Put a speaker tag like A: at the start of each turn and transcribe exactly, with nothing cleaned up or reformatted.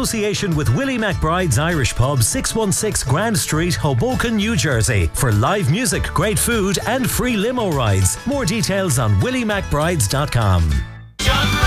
A: association with Willie McBride's Irish Pub, six one six Grand Street, Hoboken, New Jersey. For live music, great food and free limo rides. More details on willie mcbrides dot com.